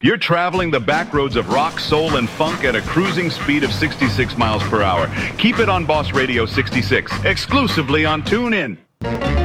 You're traveling the back roads of rock, soul, and funk at a cruising speed of 66 miles per hour. Keep it on Boss Radio 66, exclusively on TuneIn.